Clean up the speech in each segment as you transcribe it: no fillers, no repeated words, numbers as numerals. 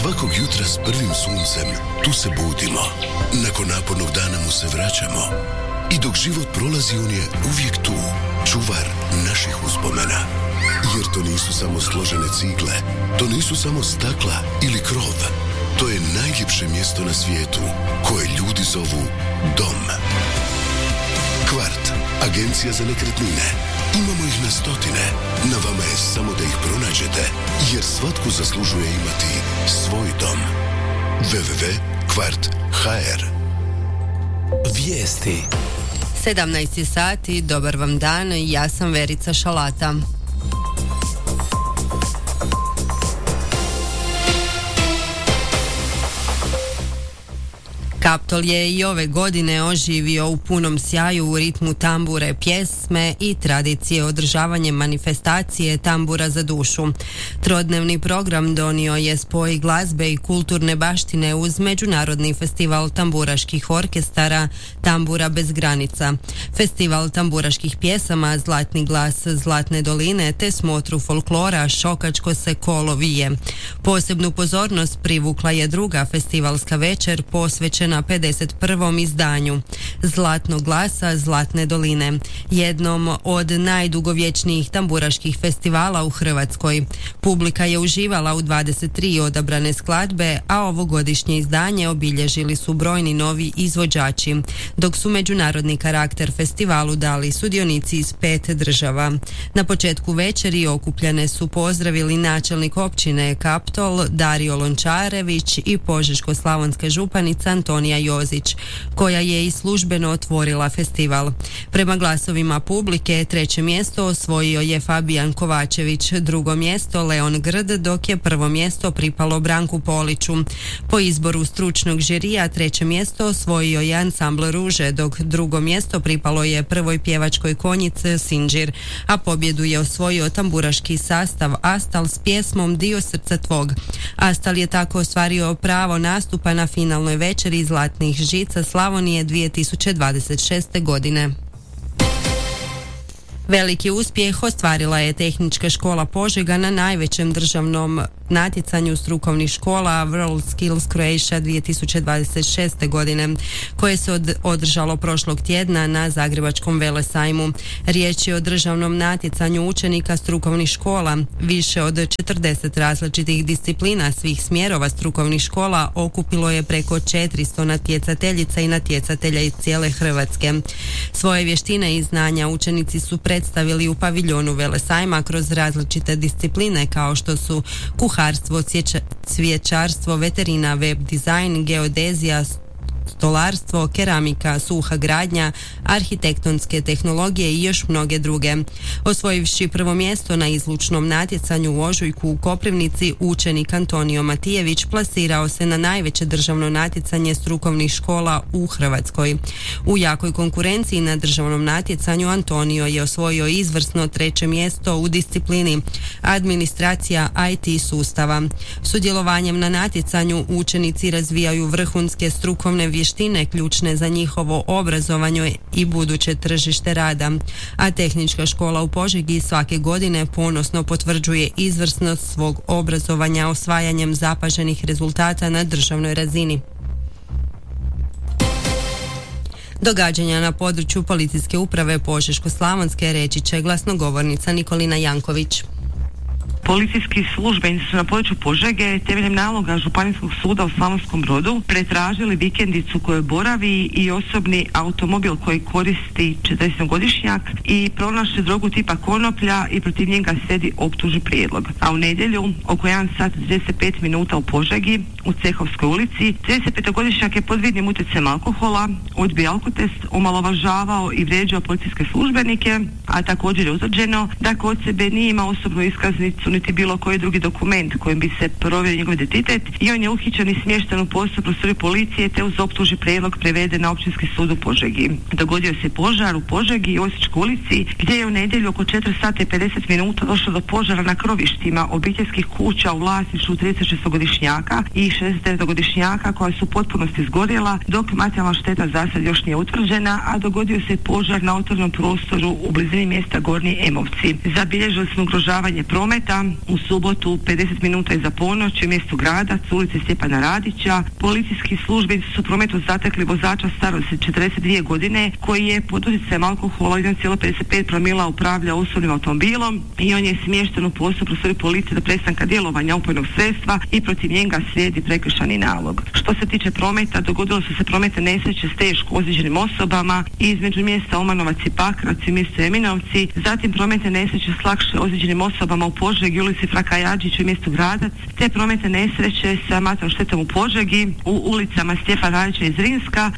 Svakog jutra s prvim suncem tu se budimo. Nakon napornog dana mu se vraćamo. I dok život prolazi on je uvijek tu, čuvar naših uspomena. Jer to nisu samo složene cigle, to nisu samo stakla ili krov. To je najljepše mjesto na svijetu koje ljudi zovu dom. Kvart, agencija za nekretnine. Imamo ih na stotine. Na vama je samo da ih pronađete, jer svatko zaslužuje imati svoj dom. www.kvart.hr. Vijesti. 17 sati, dobar vam dan, ja sam Verica Šalata. Kaptol je i ove godine oživio u punom sjaju u ritmu tambure, pjesme i tradicije održavanjem manifestacije Tambura za dušu. Trodnevni program donio je spoj glazbe i kulturne baštine uz Međunarodni festival tamburaških orkestara Tambura bez granica, festival tamburaških pjesama Zlatni glas Zlatne doline te smotru folklora Šokačko se kolo vije. Posebnu pozornost privukla je druga festivalska večer posvećena 51. izdanju Zlatnog glasa Zlatne doline, jednom od najdugovječnijih tamburaških festivala u Hrvatskoj. Publika je uživala u 23 odabrane skladbe, a ovogodišnje izdanje obilježili su brojni novi izvođači, dok su međunarodni karakter festivalu dali sudionici iz 5 država. Na početku večeri okupljene su pozdravili načelnik općine Kaptol Dario Lončarević i Požeško-slavonska županica Antonija Jozić, koja je i službeno otvorila festival. Prema glasovima publike, treće mjesto osvojio je Fabijan Kovačević, drugo mjesto Leon Grd, dok je prvo mjesto pripalo Branku Poliću. Po izboru stručnog žirija treće mjesto osvojio je ansambl Ruže, dok drugo mjesto pripalo je prvoj pjevačkoj konjici Sinđir, a pobjedu je osvojio tamburaški sastav Astal s pjesmom Dio srca tvog. Astal je tako ostvario pravo nastupa na finalnoj večeri Zlatnih žica Slavonije 2026. godine. Veliki uspjeh ostvarila je Tehnička škola Požega na najvećem državnom natjecanju strukovnih škola World Skills Croatia 2026. godine, koje se održalo prošlog tjedna na Zagrebačkom velesajmu. Riječ je o državnom natjecanju učenika strukovnih škola. Više od 40 različitih disciplina svih smjerova strukovnih škola okupilo je preko 400 natjecateljica i natjecatelja iz cijele Hrvatske. Svoje vještine i znanja učenici su predstavili u paviljonu velesajma kroz različite discipline kao što su kuharstvo, cvjećarstvo, veterina, web dizajn, geodezija, stolarstvo, keramika, suha gradnja, arhitektonske tehnologije i još mnoge druge. Osvojivši prvo mjesto na izlučnom natjecanju u ožujku u Koprivnici, učenik Antonio Matijević plasirao se na najveće državno natjecanje strukovnih škola u Hrvatskoj. U jakoj konkurenciji na državnom natjecanju Antonio je osvojio izvrsno treće mjesto u disciplini administracija IT sustava. Sudjelovanjem na natjecanju učenici razvijaju vrhunske strukovne vještine ključne za njihovo obrazovanje i buduće tržište rada, a Tehnička škola u Požegi svake godine ponosno potvrđuje izvrsnost svog obrazovanja osvajanjem zapaženih rezultata na državnoj razini. Događanja na području policijske uprave Požeško-slavonske reći će glasnogovornica Nikolina Janković. Policijski službenici su na području Požege temeljem naloga Županijskog suda u Slavonskom Brodu pretražili vikendicu kojoj boravi i osobni automobil koji koristi 40-godišnjak i pronašli drogu tipa konoplja i protiv njega slijedi optužni prijedlog. A u nedjelju oko 1 sat 35 minuta u Požegi u Cehovskoj ulici 35-godišnjak je pod vidnim utjecajem alkohola odbio alkotest, omalovažavao i vrijeđao policijske službenike, a također je utvrđeno da kod sebe nije imao osobnu iskaznicu niti bilo koji drugi dokument kojim bi se provjerio njegov identitet i on je uhićen i smješten u posebnu prostoriju policije te uz optužni prijedlog preveden na Općinski sud u Požegi. Dogodio se požar u Požegi i Osječkoj ulici gdje je u nedjelju oko 4 sata i 50 minuta došlo do požara na krovištima obiteljskih kuća u vlasništvu 36-godišnjaka i 69-godišnjaka koja su u potpunosti izgorjela, dok materijalna šteta za sad još nije utvrđena, a dogodio se požar na otvorenom prostoru u blizini mjesta Gornji Emovci. Zabilježili smo ugrožavanje prometa u subotu 50 minuta iza ponoći u mjestu Gradac, ulici Stjepana Radića. Policijski službenici su u prometu zatekli vozača starosti 42 godine koji je pod utjecajem alkohola 1,55 promila upravlja osobnim automobilom i on je smješten u postup prostoriju policije do prestanka djelovanja opojnog sredstva i protiv njega slijedi prekršajni nalog. Što se tiče prometa, dogodilo su se prometne nesreće s teško ozlijeđenim osobama između mjesta Omanovac i Pakrac i mjestu Eminovci, zatim prometne nesreće s lakše ozlijeđenim osobama u Požegi, ulici Fraka Jadžića i mjestu Gradac, te prometne nesreće sa materijalnom štetom u Požegi, u ulicama Stjepana Radića i Zrinska.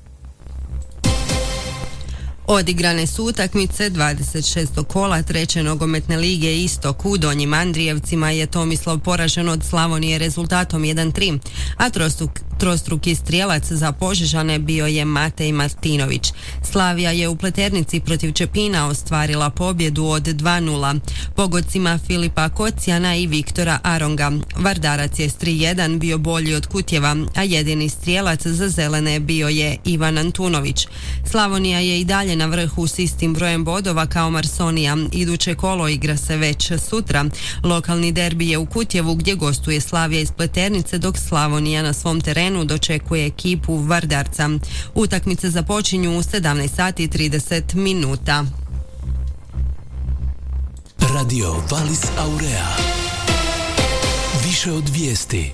Odigrane su utakmice 26. kola treće nogometne lige Istok. U Donjim Andrijevcima je Tomislav poražen od Slavonije rezultatom 1-3, a trostruki strijelac za Požežane bio je Matej Martinović. Slavija je u Pleternici protiv Čepina ostvarila pobjedu od 2-0 pogodcima Filipa Kocijana i Viktora Aronga. Vardarac je s 3-1 bio bolji od Kutjeva, a jedini strijelac za zelene bio je Ivan Antunović. Slavonija je i dalje na vrhu s istim brojem bodova kao Marsonija. Iduće kolo igra se već sutra. Lokalni derbi je u Kutjevu gdje gostuje Slavija iz Pleternice, dok Slavonija na svom terenu dočekuje ekipu Vardarca. Utakmice započinju u 17:30. Radio Valis Aurea. Više od vijesti.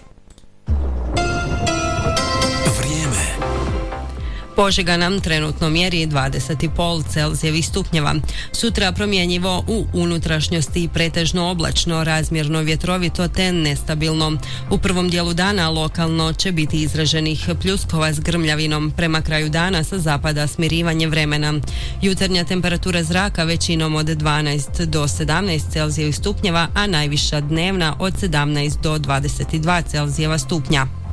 Požega nam trenutno mjeri 20,5 Celzijevih stupnjeva. Sutra promjenjivo u unutrašnjosti pretežno oblačno, razmjerno vjetrovito te nestabilno. U prvom dijelu dana lokalno će biti izraženih pljuskova s grmljavinom. Prema kraju dana sa zapada smirivanje vremena. Jutarnja temperatura zraka većinom od 12 do 17 Celzijevih stupnjeva, a najviša dnevna od 17 do 22 Celzijeva stupnja.